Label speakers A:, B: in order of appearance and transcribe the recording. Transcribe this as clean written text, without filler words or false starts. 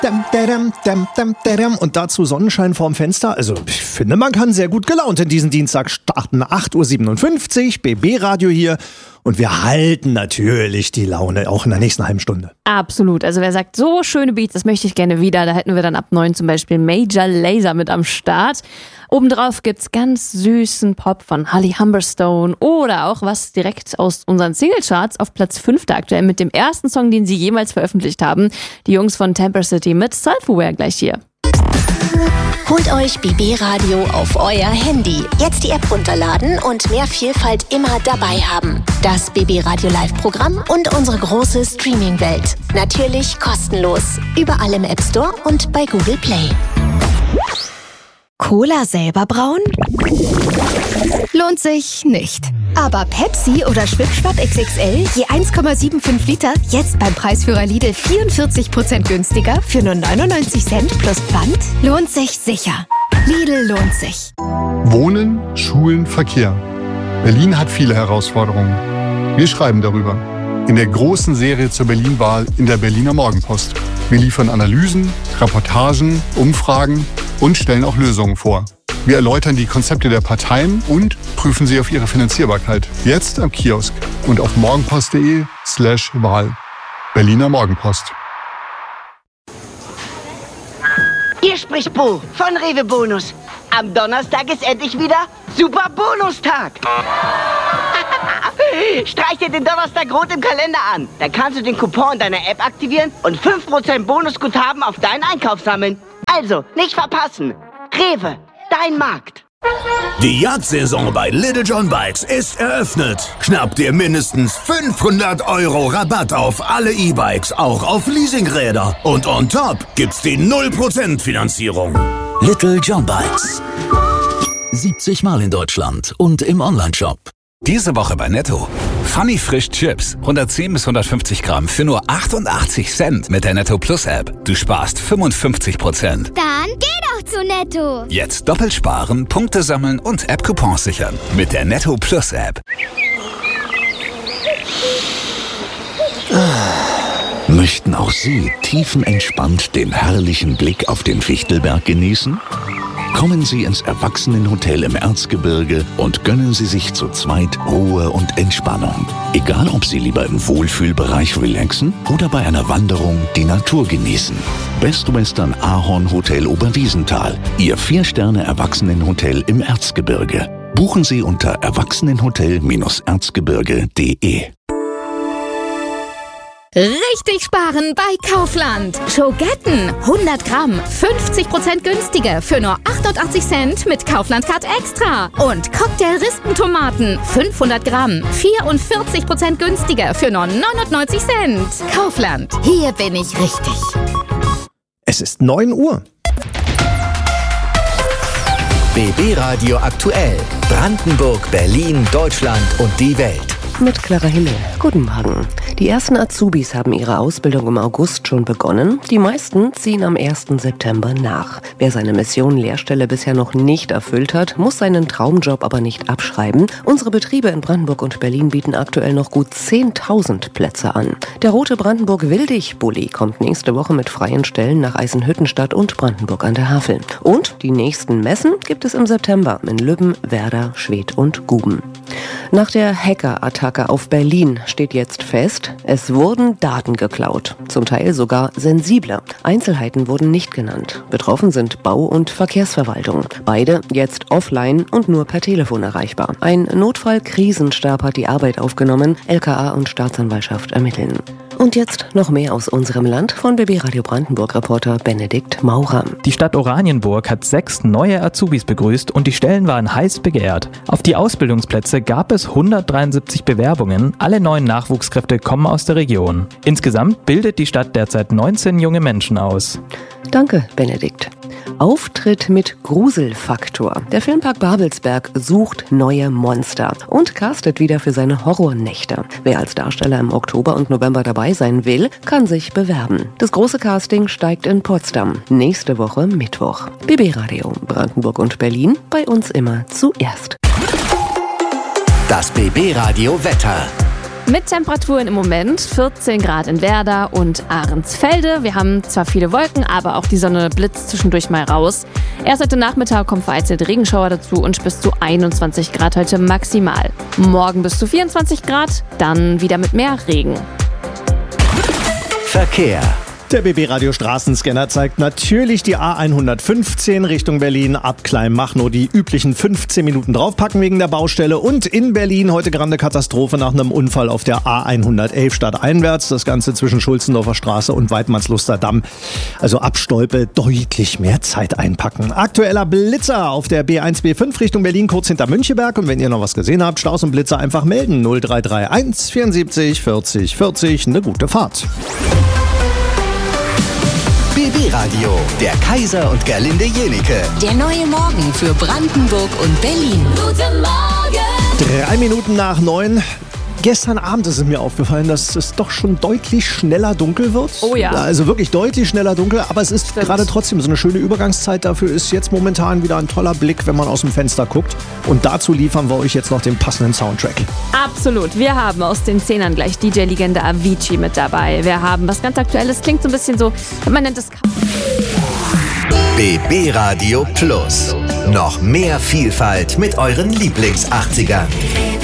A: Und dazu Sonnenschein vorm Fenster. Also ich finde, man kann sehr gut gelaunt in diesen Dienstag starten. 8.57 Uhr, BB-Radio hier. Und wir halten natürlich die Laune auch in der nächsten halben Stunde.
B: Absolut. Also wer sagt, so schöne Beats, das möchte ich gerne wieder. Da hätten wir dann ab 9 zum Beispiel Major Lazer mit am Start. Obendrauf gibt's ganz süßen Pop von Holly Humberstone oder auch was direkt aus unseren Singlecharts auf Platz 5 da aktuell mit dem ersten Song, den sie jemals veröffentlicht haben. Die Jungs von Temper City mit Self-Aware gleich hier.
C: Holt euch BB Radio auf euer Handy. Jetzt die App runterladen und mehr Vielfalt immer dabei haben. Das BB Radio Live-Programm und unsere große Streaming-Welt. Natürlich kostenlos. Überall im App Store und bei Google Play.
D: Cola selber brauen? Lohnt sich nicht. Aber Pepsi oder Schwipschwapp XXL je 1,75 Liter jetzt beim Preisführer Lidl 44% günstiger für nur 99 Cent plus Pfand? Lohnt sich sicher. Lidl lohnt sich.
E: Wohnen, Schulen, Verkehr. Berlin hat viele Herausforderungen. Wir schreiben darüber. In der großen Serie zur Berlin-Wahl in der Berliner Morgenpost. Wir liefern Analysen, Reportagen, Umfragen und stellen auch Lösungen vor. Wir erläutern die Konzepte der Parteien und prüfen sie auf ihre Finanzierbarkeit. Jetzt am Kiosk und auf morgenpost.de/Wahl. Berliner Morgenpost.
F: Hier spricht Bo von Rewe Bonus. Am Donnerstag ist endlich wieder Super Bonustag. Streich dir den Donnerstag rot im Kalender an. Dann kannst du den Coupon deiner App aktivieren und 5% Bonusguthaben auf deinen Einkauf sammeln. Also, nicht verpassen. Rewe, dein Markt.
G: Die Jagdsaison bei Little John Bikes ist eröffnet. Schnapp dir mindestens 500 € Rabatt auf alle E-Bikes, auch auf Leasingräder. Und on top gibt's die 0% Finanzierung. Little John Bikes. 70 Mal in Deutschland und im Onlineshop.
H: Diese Woche bei Netto. Funny Frisch Chips. 110 bis 150 Gramm für nur 88 Cent mit der Netto Plus App. Du sparst 55%.
I: Dann geh doch zu Netto.
H: Jetzt doppelt sparen, Punkte sammeln und App-Coupons sichern. Mit der Netto Plus App.
J: Möchten auch Sie tiefenentspannt den herrlichen Blick auf den Fichtelberg genießen? Kommen Sie ins Erwachsenenhotel im Erzgebirge und gönnen Sie sich zu zweit Ruhe und Entspannung. Egal, ob Sie lieber im Wohlfühlbereich relaxen oder bei einer Wanderung die Natur genießen. Best Western Ahorn Hotel Oberwiesenthal, Ihr 4-Sterne-Erwachsenenhotel im Erzgebirge. Buchen Sie unter erwachsenenhotel-erzgebirge.de.
D: Richtig sparen bei Kaufland. Schogetten 100 Gramm 50% günstiger für nur 88 Cent mit Kaufland Card Extra. Und Cocktail-Rispentomaten 500 Gramm 44% günstiger für nur 99 Cent. Kaufland, hier bin ich richtig.
A: Es ist 9 Uhr.
K: BB Radio aktuell. Brandenburg, Berlin, Deutschland und die Welt.
L: Mit Clara Himmel. Guten Morgen. Die ersten Azubis haben ihre Ausbildung im August schon begonnen. Die meisten ziehen am 1. September nach. Wer seine Mission Lehrstelle bisher noch nicht erfüllt hat, muss seinen Traumjob aber nicht abschreiben. Unsere Betriebe in Brandenburg und Berlin bieten aktuell noch gut 10.000 Plätze an. Der rote Brandenburg-Wildig-Bulli kommt nächste Woche mit freien Stellen nach Eisenhüttenstadt und Brandenburg an der Havel. Und die nächsten Messen gibt es im September in Lübben, Werder, Schwedt und Guben. Nach der Hacker-Attacke auf Berlin steht jetzt fest, es wurden Daten geklaut. Zum Teil sogar sensible. Einzelheiten wurden nicht genannt. Betroffen sind Bau- und Verkehrsverwaltung. Beide jetzt offline und nur per Telefon erreichbar. Ein Notfall-Krisenstab hat die Arbeit aufgenommen. LKA und Staatsanwaltschaft ermitteln. Und jetzt noch mehr aus unserem Land von BB Radio Brandenburg-Reporter Benedikt Maurer.
M: Die Stadt Oranienburg hat 6 neue Azubis begrüßt und die Stellen waren heiß begehrt. Auf die Ausbildungsplätze gab es 173 Bewerbungen. Alle neuen Nachwuchskräfte kommen aus der Region. Insgesamt bildet die Stadt derzeit 19 junge Menschen aus.
L: Danke, Benedikt. Auftritt mit Gruselfaktor. Der Filmpark Babelsberg sucht neue Monster und castet wieder für seine Horrornächte. Wer als Darsteller im Oktober und November dabei sein will, kann sich bewerben. Das große Casting steigt in Potsdam. Nächste Woche Mittwoch. BB Radio Brandenburg und Berlin, bei uns immer zuerst.
K: Das BB Radio Wetter.
B: Mit Temperaturen im Moment 14 Grad in Werder und Ahrensfelde. Wir haben zwar viele Wolken, aber auch die Sonne blitzt zwischendurch mal raus. Erst heute Nachmittag kommen vereinzelte Regenschauer dazu und bis zu 21 Grad heute maximal. Morgen bis zu 24 Grad, dann wieder mit mehr Regen.
K: Verkehr.
A: Der BB-Radio Straßenscanner zeigt natürlich die A115 Richtung Berlin ab Kleinmachnow. Die üblichen 15 Minuten draufpacken wegen der Baustelle. Und in Berlin heute grande Katastrophe nach einem Unfall auf der A111 stadteinwärts. Das Ganze zwischen Schulzendorfer Straße und Weidmannsluster Damm. Also ab Stolpe deutlich mehr Zeit einpacken. Aktueller Blitzer auf der B1, B5 Richtung Berlin, kurz hinter Müncheberg. Und wenn ihr noch was gesehen habt, Staus und Blitzer einfach melden. 0331 74 40 40. Eine gute Fahrt.
K: BB Radio, der Kaiser und Gerlinde Jenike.
C: Der neue Morgen für Brandenburg und Berlin.
I: Guten Morgen!
A: 3 Minuten nach 9. Gestern Abend ist es mir aufgefallen, dass es doch schon deutlich schneller dunkel wird.
B: Oh ja.
A: Also wirklich deutlich schneller dunkel, aber es ist gerade trotzdem so eine schöne Übergangszeit. Dafür ist jetzt momentan wieder ein toller Blick, wenn man aus dem Fenster guckt. Und dazu liefern wir euch jetzt noch den passenden Soundtrack.
B: Absolut. Wir haben aus den 10ern gleich DJ-Legende Avicii mit dabei. Wir haben was ganz Aktuelles, klingt so ein bisschen so, man nennt es
K: BB Radio Plus. Noch mehr Vielfalt mit euren Lieblings-80ern.